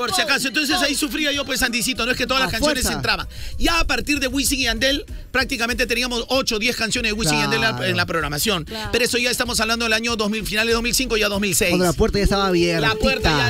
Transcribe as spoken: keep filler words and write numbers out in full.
por si acaso. Entonces ahí sufría yo, pues, Andisito. No es que todas las A canciones fuerza. entraban. Ya a partir de Wisin y Yandel, prácticamente teníamos ocho o diez canciones de Wisin Claro. y Yandel en la programación. Claro. Pero eso ya estamos hablando del año dos mil, finales de dos mil cinco, ya dos mil seis. Cuando la puerta ya estaba abierta. La puerta ya